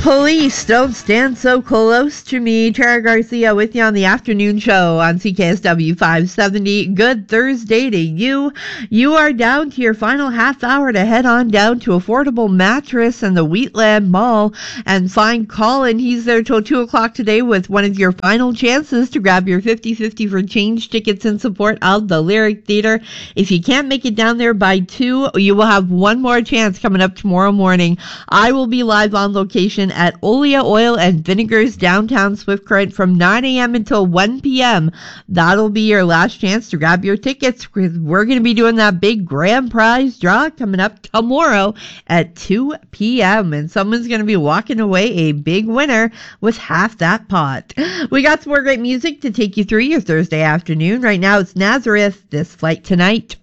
Police, don't stand so close to me. Tara Garcia with you on the afternoon show on CKSW 570. Good Thursday to you. You are down to your final half hour to head on down to Affordable Mattress and the Wheatland Mall and find Colin. He's there till 2 o'clock today with one of your final chances to grab your 50/50 for change tickets in support of the Lyric Theater. If you can't make it down there by 2, you will have one more chance coming up tomorrow morning. I will be live on location at Olea Oil and Vinegars downtown Swift Current from 9 a.m. until 1 p.m. That'll be your last chance to grab your tickets. We're going to be doing that big grand prize draw coming up tomorrow at 2 p.m. And someone's going to be walking away a big winner with half that pot. We got some more great music to take you through your Thursday afternoon. Right now it's Nazareth, This Flight Tonight.